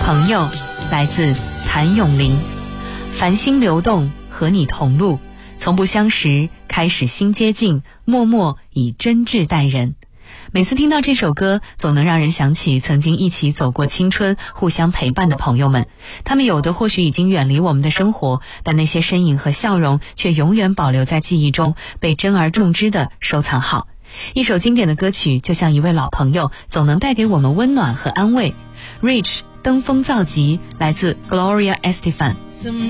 朋友，来自谭咏麟。繁星流动，和你同路，从不相识，开始新接近，默默以真挚待人。每次听到这首歌，总能让人想起曾经一起走过青春，互相陪伴的朋友们。他们有的或许已经远离我们的生活，但那些身影和笑容却永远保留在记忆中，被珍而重之地收藏好。一首经典的歌曲，就像一位老朋友，总能带给我们温暖和安慰。Rich 登峰造极，来自 Gloria Estefan。